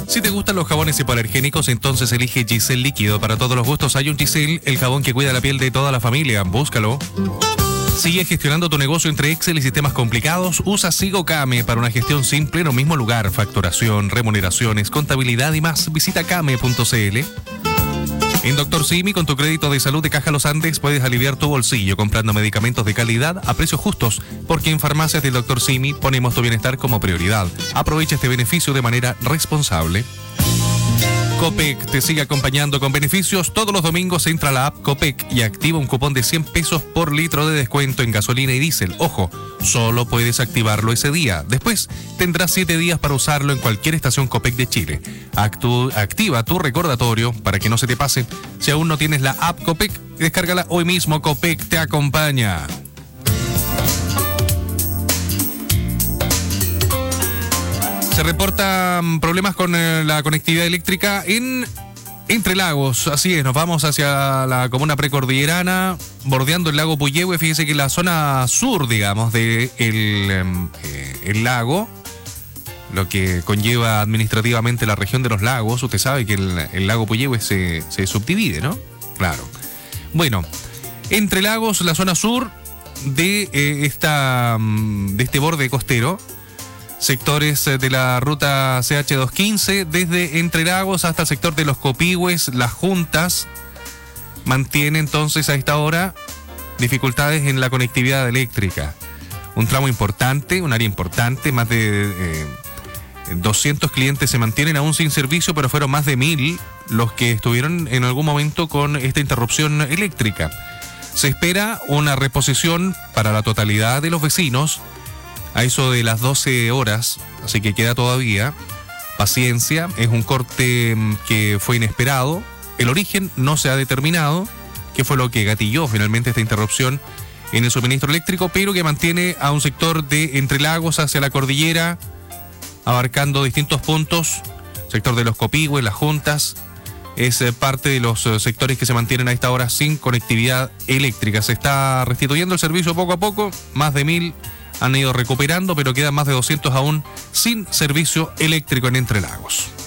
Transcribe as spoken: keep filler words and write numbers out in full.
Si te gustan los jabones hipoalergénicos, entonces elige Giselle Líquido. Para todos los gustos hay un Giselle, el jabón que cuida la piel de toda la familia. Búscalo. Sigue gestionando tu negocio entre Excel y sistemas complicados. Usa SigoCame para una gestión simple en un mismo lugar. Facturación, remuneraciones, contabilidad y más. Visita came punto cl. En Doctor Simi, con tu crédito de salud de Caja Los Andes, puedes aliviar tu bolsillo comprando medicamentos de calidad a precios justos, porque en farmacias del Doctor Simi ponemos tu bienestar como prioridad. Aprovecha este beneficio de manera responsable. Copec te sigue acompañando con beneficios. Todos los domingos entra a la app Copec y activa un cupón de cien pesos por litro de descuento en gasolina y diésel. Ojo, solo puedes activarlo ese día. Después tendrás siete días para usarlo en cualquier estación Copec de Chile. Actu- activa tu recordatorio para que no se te pase. Si aún no tienes la app Copec, descárgala hoy mismo. Copec te acompaña. Se reportan problemas con eh, la conectividad eléctrica en Entre Lagos. Así es, nos vamos hacia la comuna precordillerana, bordeando el lago Puyehue. Fíjese que la zona sur, digamos, del de eh, el lago, lo que conlleva administrativamente la región de los lagos. Usted sabe que el, el lago Puyehue se, se subdivide, ¿no? Claro. Bueno, Entre Lagos, la zona sur de, eh, esta, de este borde costero. Sectores de la ruta C H doscientos quince, desde Entre Lagos hasta el sector de los Copihue, Las Juntas, mantiene entonces a esta hora dificultades en la conectividad eléctrica. Un tramo importante, un área importante, más de eh, doscientos clientes se mantienen aún sin servicio, pero fueron más de mil los que estuvieron en algún momento con esta interrupción eléctrica. Se espera una reposición para la totalidad de los vecinos a eso de las doce horas, así que queda todavía paciencia. Es un corte que fue inesperado, el origen no se ha determinado, qué fue lo que gatilló finalmente esta interrupción en el suministro eléctrico, pero que mantiene a un sector de Entre Lagos hacia la cordillera, abarcando distintos puntos, sector de los Copihue, Las Juntas. Es parte de los sectores que se mantienen a esta hora sin conectividad eléctrica. Se está restituyendo el servicio poco a poco, más de mil han ido recuperando, pero quedan más de doscientos aún sin servicio eléctrico en Entre Lagos.